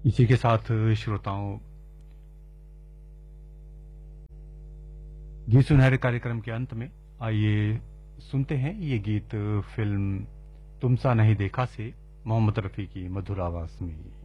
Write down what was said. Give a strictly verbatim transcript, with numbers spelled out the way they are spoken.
इसी के साथ श्रोताओं, गीत सुनहरे कार्यक्रम के अंत में आइए सुनते हैं ये गीत फिल्म तुम सा नहीं देखा से मोहम्मद रफी की मधुर आवाज में।